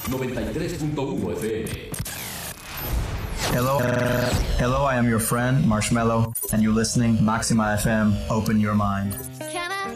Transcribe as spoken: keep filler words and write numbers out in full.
noventa y tres punto uno F M. Hello, uh, hello, I am your friend, Marshmello, and you're listening Maxima F M, Open Your Mind.